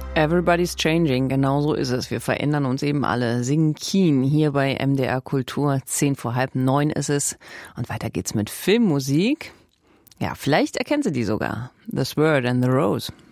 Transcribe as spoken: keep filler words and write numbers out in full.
Everybody's changing, genau so ist es. Wir verändern uns eben alle. Singen Keen hier bei M D R Kultur. Zehn vor halb neun ist es. Und weiter geht's mit Filmmusik. Ja, vielleicht erkennen Sie die sogar. The Sword and the Rose.